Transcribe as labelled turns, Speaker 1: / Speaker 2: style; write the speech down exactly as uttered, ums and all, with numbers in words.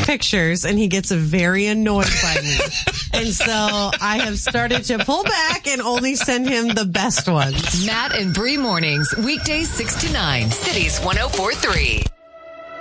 Speaker 1: pictures and he gets very annoyed by me. And so I have started to pull back and only send him the best ones.
Speaker 2: Matt and Bree mornings, weekdays six to nine, Cities one oh four three.